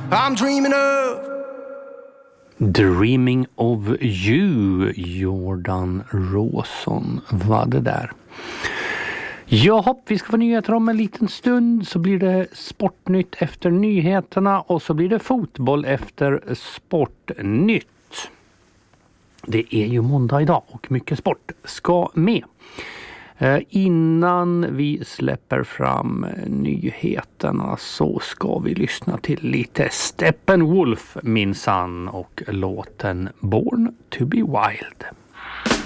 I'm dreaming of. Dreaming of you, Jordan Rawson var det där. Jaha, vi ska få nyheter om en liten stund, så blir det sportnytt efter nyheterna och så blir det fotboll efter sportnytt. Det är ju måndag idag och mycket sport ska med. Innan vi släpper fram nyheterna så ska vi lyssna till lite Steppenwolf minsann och låten Born to be Wild.